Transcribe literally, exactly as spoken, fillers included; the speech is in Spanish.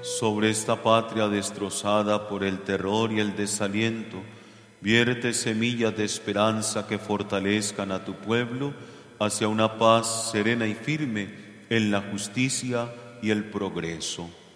Sobre esta patria destrozada por el terror y el desaliento, vierte semillas de esperanza que fortalezcan a tu pueblo hacia una paz serena y firme en la justicia y el progreso.